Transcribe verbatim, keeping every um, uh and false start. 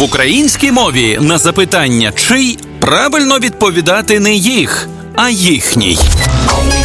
українській мові на запитання «чий» правильно відповідати не «їх», а «їхній».